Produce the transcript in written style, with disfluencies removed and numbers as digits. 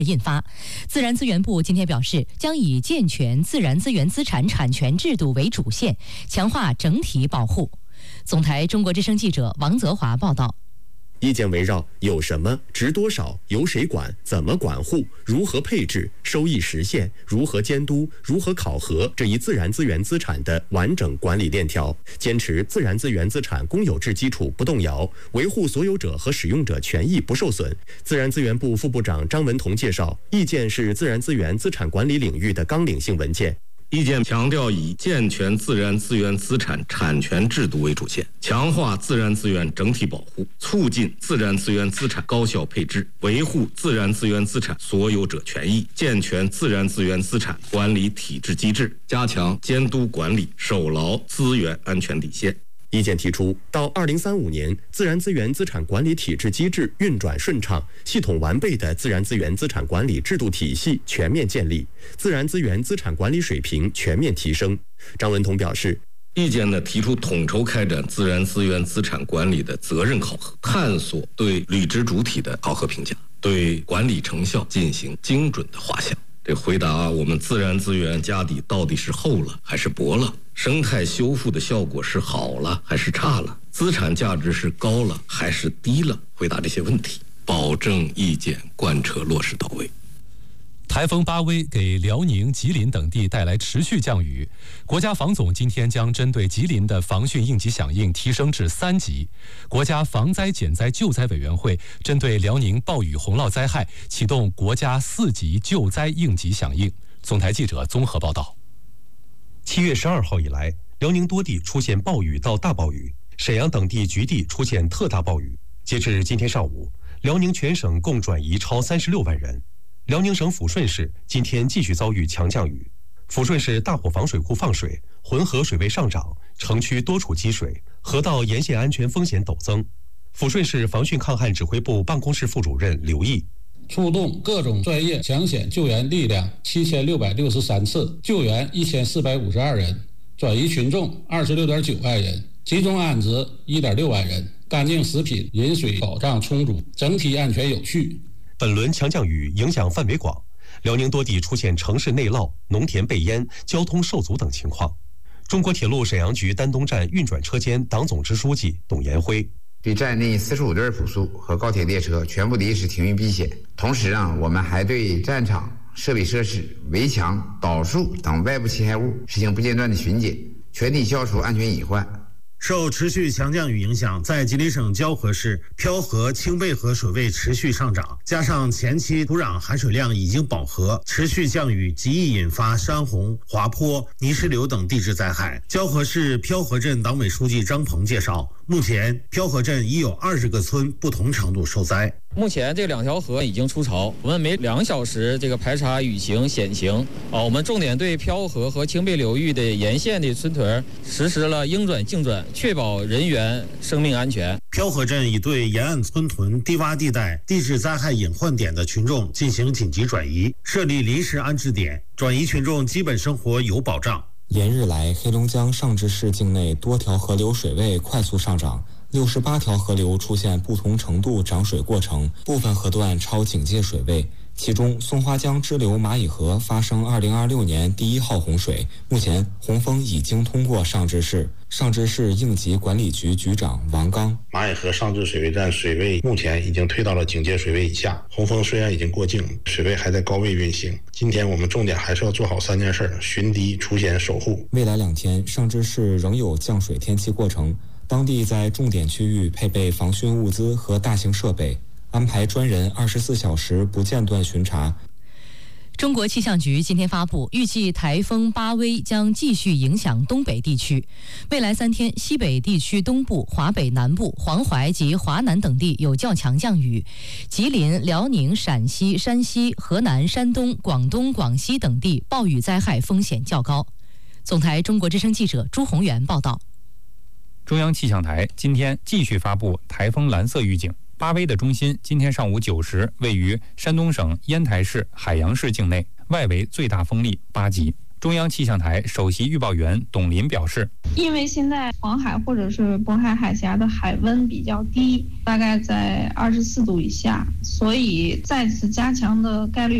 印发。自然资源部今天表示，将以健全自然资源资产产权制度为主线，强化整体保护。总台中国之声记者王泽华报道。 意见围绕有什么、值多少、由谁管、怎么管护、如何配置、收益实现、如何监督、如何考核这一自然资源资产的完整管理链条，坚持自然资源资产公有制基础不动摇，维护所有者和使用者权益不受损。自然资源部副部长张文同介绍，意见是自然资源资产管理领域的纲领性文件。 意见强调以健全自然资源资产产权制度为主线，强化自然资源整体保护，促进自然资源资产高效配置，维护自然资源资产所有者权益，健全自然资源资产管理体制机制，加强监督管理，守牢资源安全底线。 意见提出，到2035年，自然资源资产管理体制机制运转顺畅，系统完备的自然资源资产管理制度体系全面建立，自然资源资产管理水平全面提升。张文同表示， 意见呢提出统筹开展自然资源资产管理的责任考核，探索对履职主体的考核评价，对管理成效进行精准的划项。这回答我们自然资源家底到底是厚了还是薄了，生态修复的效果是好了还是差了，资产价值是高了还是低了，回答这些问题，保证意见贯彻落实到位。 台风巴威给辽宁、吉林等地带来持续降雨，国家防总今天将针对吉林的防汛应急响应提升至3级。国家防灾减灾救灾委员会针对辽宁暴雨洪涝灾害启动国家4级救灾应急响应。总台记者综合报道。 7月12号以来，辽宁多地出现暴雨到大暴雨，沈阳等地局地出现特大暴雨。截至今天上午，辽宁全省共转移超36万人。辽宁省抚顺市今天继续遭遇强降雨，抚顺市大伙房水库放水，浑河水位上涨，城区多处积水，河道沿线安全风险陡增。抚顺市防汛抗旱指挥部办公室副主任刘毅， 出动各种专业抢险救援力量7663次，救援1452人，转移群众26.9万人，集中安置1.6万人，干净食品、饮水保障充足，整体安全有序。 本轮强降雨影响范围广，辽宁多地出现城市内涝、农田被淹、交通受阻等情况。中国铁路沈阳局丹东站运转车间党总支书记董延辉， 对站内45对普速和高铁列车全部临时停运避险。同时我们还对站场、设备设施、围墙、导树等外部侵害物实行不间断的巡检，全体消除安全隐患。 受持续强降雨影响，在吉林省蛟河市漂河、清背河水位持续上涨，加上前期土壤含水量已经饱和，持续降雨极易引发山洪、滑坡、泥石流等地质灾害。蛟河市漂河镇党委书记张鹏介绍，目前漂河镇已有20个村不同程度受灾。 目前这2条河已经出潮，我们每2小时排查雨情险情我们重点对漂河和清背流域的沿线的村屯实施了应转径转，确保人员生命安全。 漂河镇已对沿岸村屯、低洼地带、地质灾害隐患点的群众进行紧急转移，设立临时安置点，转移群众基本生活有保障。 连日来，黑龙江尚志市境内多条河流水位快速上涨，68条河流出现不同程度涨水过程，部分河段超警戒水位。其中，松花江支流蚂蚁河发生2026年第1号洪水，目前洪峰已经通过尚志市。尚志市应急管理局局长王刚， 蚂蚁河尚志水位站水位目前已经退到了警戒水位以下，洪峰虽然已经过境，水位还在高位运行。今天我们重点还是要做好3件事：巡堤、除险、守护。 未来2天，尚志市仍有降水天气过程，当地在重点区域配备防汛物资和大型设备，安排专人24小时不间断巡查。 中国气象局今天发布，预计台风巴威将继续影响东北地区。未来3天，西北地区东部、华北南部、黄淮及华南等地有较强降雨，吉林、辽宁、陕西、山西、河南、山东、广东、广西等地暴雨灾害风险较高。总台中国之声记者朱宏元报道。 中央气象台今天继续发布台风蓝色预警。巴威的中心今天上午9时位于山东省烟台市海洋市境内，外围最大风力8级。 中央气象台首席预报员董林表示， 因为现在黄海或者是渤海海峡的海温比较低，大概在24度以下，所以再次加强的概率